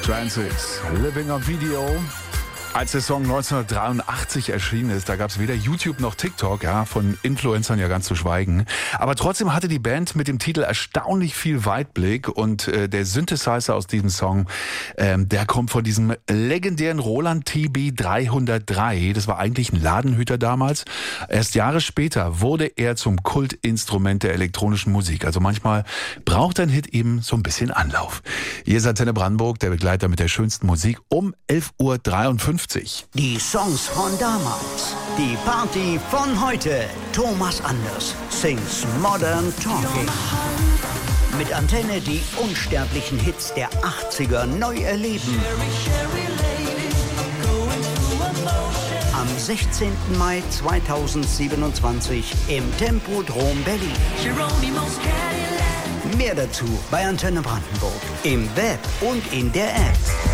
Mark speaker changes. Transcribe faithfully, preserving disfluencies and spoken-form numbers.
Speaker 1: Transit, Living on Video. Als der Song neunzehnhundertdreiundachtzig erschienen ist, da gab es weder YouTube noch TikTok, ja, von Influencern ja ganz zu schweigen. Aber trotzdem hatte die Band mit dem Titel erstaunlich viel Weitblick und äh, der Synthesizer aus diesem Song, ähm, der kommt von diesem legendären Roland T B dreihundertdrei. Das war eigentlich ein Ladenhüter damals. Erst Jahre später wurde er zum Kultinstrument der elektronischen Musik. Also manchmal braucht ein Hit eben so ein bisschen Anlauf. Hier ist Antenne Brandenburg, der Begleiter mit der schönsten Musik um elf Uhr dreiundfünfzig.
Speaker 2: Die Songs von damals, die Party von heute. Thomas Anders sings Modern Talking. Mit Antenne die unsterblichen Hits der achtziger neu erleben. Am sechzehnten Mai zweitausendsiebenundzwanzig im Tempodrom Berlin. Mehr dazu bei Antenne Brandenburg im Web und in der App.